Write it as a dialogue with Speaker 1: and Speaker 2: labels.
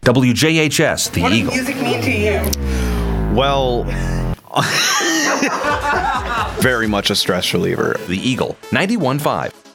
Speaker 1: WJHS, The
Speaker 2: What
Speaker 1: Eagle.
Speaker 2: does music mean to you?
Speaker 3: Well, very much a stress reliever.
Speaker 1: The Eagle, 91.5.